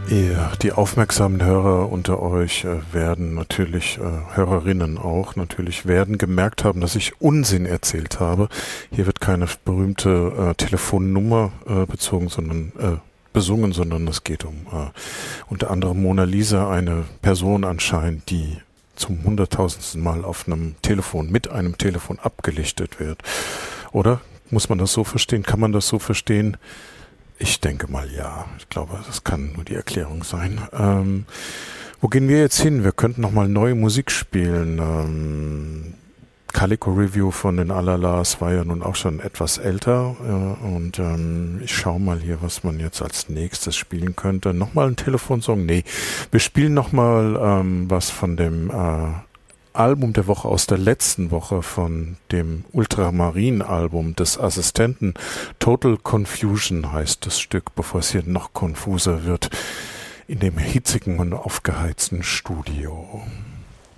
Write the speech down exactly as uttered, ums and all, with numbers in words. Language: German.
Ja, die aufmerksamen Hörer unter euch äh, werden natürlich, äh, Hörerinnen auch, natürlich werden gemerkt haben, dass ich Unsinn erzählt habe. Hier wird keine berühmte äh, Telefonnummer äh, bezogen, sondern äh, besungen, sondern es geht um äh, unter anderem Mona Lisa, eine Person anscheinend, die zum hunderttausendsten Mal auf einem Telefon, mit einem Telefon abgelichtet wird. Oder? Muss man das so verstehen? Kann man das so verstehen? Ich denke mal ja. Ich glaube, das kann nur die Erklärung sein. Ähm, wo gehen wir jetzt hin? Wir könnten nochmal neue Musik spielen. Ähm, Calico Review von den Alalas war ja nun auch schon etwas älter. Äh, und ähm, ich schaue mal hier, was man jetzt als nächstes spielen könnte. Nochmal ein Telefonsong? Nee. Wir spielen nochmal ähm, was von dem äh, Album der Woche aus der letzten Woche, von dem Ultramarin-Album des Assistenten. Total Confusion heißt das Stück, bevor es hier noch konfuser wird, in dem hitzigen und aufgeheizten Studio.